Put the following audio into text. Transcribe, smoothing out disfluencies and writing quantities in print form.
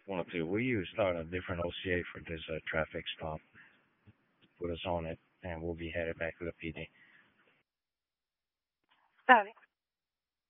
102. We used a different OCA for this traffic stop. Put us on it, and we'll be headed back to the PD. Dale.